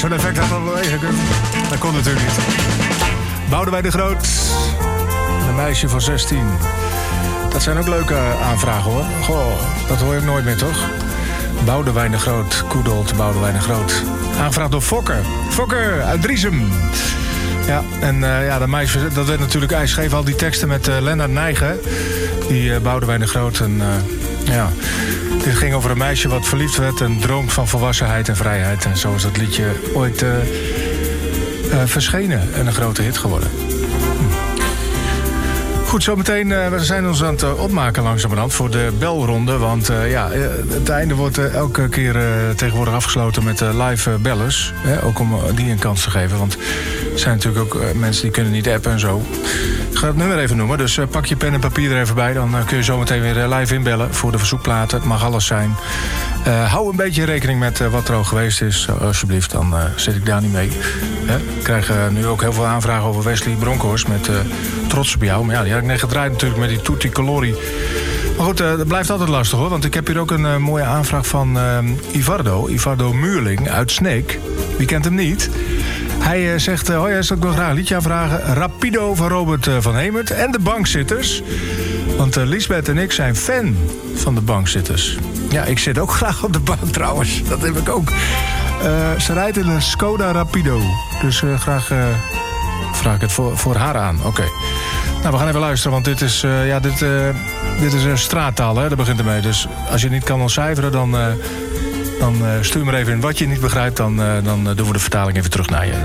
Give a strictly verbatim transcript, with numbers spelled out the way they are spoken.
zo'n effect had dat wel even gekund. Dat kon natuurlijk niet. Boudewijn de Groot. Een meisje van zestien. Dat zijn ook leuke aanvragen, hoor. Goh, dat hoor je nooit meer, toch? Boudewijn de Groot. Koedold Boudewijn de Groot. Aangevraagd door Fokker. Fokker uit Driesem. Ja, en uh, ja, dat meisje, dat werd natuurlijk ijsgeef. Al die teksten met uh, Lennart Nijgen. Die uh, Boudewijn de Groot. En uh, ja, dit ging over een meisje wat verliefd werd en droomt van volwassenheid en vrijheid. En zo is dat liedje ooit uh, uh, verschenen en een grote hit geworden. Goed, zometeen, uh, we zijn ons aan het uh, opmaken langzamerhand voor de belronde. Want uh, ja, uh, het einde wordt uh, elke keer uh, tegenwoordig afgesloten met uh, live uh, bellers. Hè, ook om uh, die een kans te geven. Want er zijn natuurlijk ook uh, mensen die kunnen niet appen en zo. Ik ga het nummer even noemen, dus uh, pak je pen en papier er even bij. Dan uh, kun je zometeen weer uh, live inbellen voor de verzoekplaten. Het mag alles zijn. Uh, hou een beetje rekening met uh, wat er al geweest is, uh, alsjeblieft. Dan uh, zit ik daar niet mee. Hè? Ik krijg uh, nu ook heel veel aanvragen over Wesley Bronkhorst met uh, Trots op jou. Maar ja, die had ik net gedraaid natuurlijk met die Tutti Colori. Maar goed, uh, dat blijft altijd lastig, hoor. Want ik heb hier ook een uh, mooie aanvraag van uh, Ivardo. Ivardo Muurling uit Sneek. Wie kent hem niet? Hij uh, zegt, uh, hoi, hij zou ik nog graag een liedje aanvragen. Rapido van Robert uh, van Hemert en de Bankzitters. Want uh, Liesbeth en ik zijn fan van de Bankzitters. Ja, ik zit ook graag op de bank trouwens. Dat heb ik ook. Uh, ze rijdt in een Skoda Rapido. Dus uh, graag uh, vraag ik het voor, voor haar aan. Oké. Okay. Nou, we gaan even luisteren, want dit is, uh, ja, dit, uh, dit is een straattaal, hè? Dat begint ermee. Dus als je niet kan ontcijferen, dan, uh, dan uh, stuur maar even in wat je niet begrijpt. Dan, uh, dan uh, doen we de vertaling even terug naar je.